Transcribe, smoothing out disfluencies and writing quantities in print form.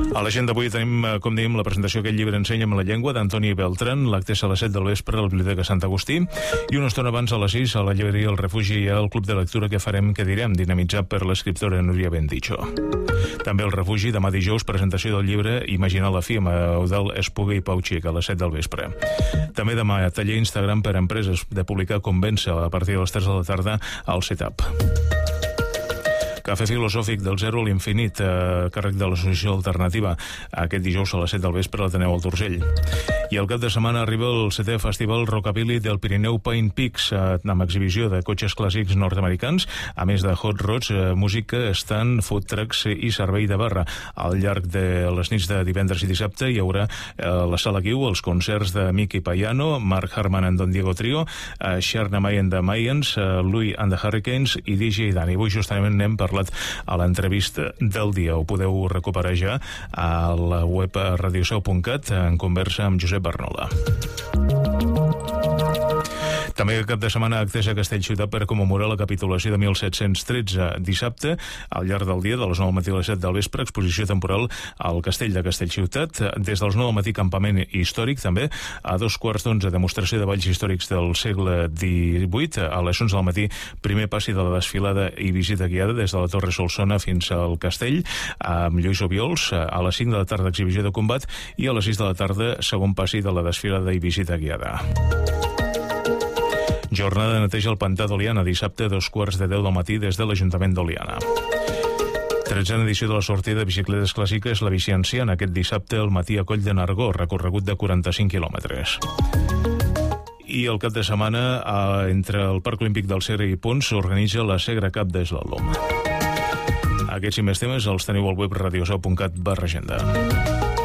A l'agenda d'avui tenim, com dèiem, la presentació d'aquest llibre Ensenya'm la llengua d'Antoni Beltrán, l'acte a les 7 del vespre a la Biblioteca Sant Agustí, i una estona abans a les 6 a la llibreria El Refugi i al Club de Lectura que farem, que direm, dinamitzat per l'escriptora Núria Bendicho. També el Refugi, demà dijous, presentació del llibre Imaginar la fi amb Eudald Espuga i Pau Xic a les 7 del vespre. També demà taller Instagram per a empreses de publicar Convèncer a partir de les 3 de la tarda al Setup. Cafè filosòfic del zero a l'infinit, a càrrec de l'Associació Alternativa, aquest dijous a les 7 del vespre a l'Ateneu al Turgell. I al cap de setmana arriba el 7è Festival Rockabilly del Pirineu Pine Peaks, amb exhibició de cotxes clàssics nord-americans, a més de hot rods, música, stand, food trucks i servei de barra. Al llarg de les nits de divendres i dissabte hi haurà la Sala Guiu, els concerts de Mickey Payano, Mark Harman and Don Diego Trio, Sharna May and the Mayans, Louis and the Hurricanes i DJ Danny. Avui justament n'hem parlat a l'entrevista del dia. Ho podeu recuperar ja a la web radioseu.cat en conversa amb Josep Barnola. També el cap de setmana actes a Castellciutat per commemorar la capitulació de 1713. Dissabte, al llarg del dia, de les 9 del matí a les 7 del vespre, exposició temporal al Castell de Castellciutat. Des dels 9 del matí, campament històric, també. A 2:15, demostració de balls històrics del segle XVIII. A les 11 del matí, primer passi de la desfilada i visita guiada des de la Torre Solsona fins al Castell, amb Lluís Obiols. A les 5 de la tarda, exhibició de combat. I a les 6 de la tarda, segon passi de la desfilada i visita guiada. Jornada de neteja al pantà d'Oliana, dissabte a 2:15 del matí des de l'Ajuntament d'Oliana. 13a edició de la sortida de bicicletes clàssiques, la Bici Anciana, aquest dissabte al matí a Coll de Nargó, recorregut de 45 quilòmetres. I el cap de setmana, entre el Parc Olímpic del Segre i Pons, s'organitza la Segre Cup d'Eslalom. Aquests i més temes els teniu al web radioseu.cat/agenda.